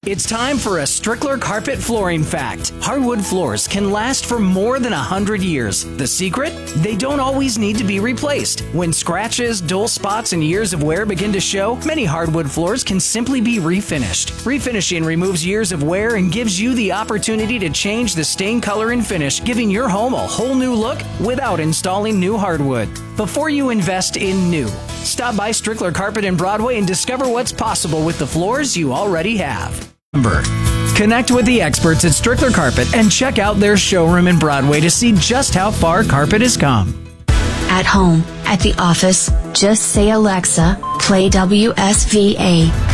It's time for a Strickler carpet flooring fact. Hardwood floors can last for more than 100 years. The secret? They don't always need to be replaced. When scratches, dull spots, and years of wear begin to show, many hardwood floors can simply be refinished. Refinishing removes years of wear and gives you the opportunity to change the stain color and finish, giving your home a whole new look without installing new hardwood. Before you invest in new, stop by Strickler Carpet in Broadway and discover what's possible with the floors you already have. Connect with the experts at Strickler Carpet and check out their showroom in Broadway to see just how far carpet has come. At home, at the office, just say Alexa, play WSVA.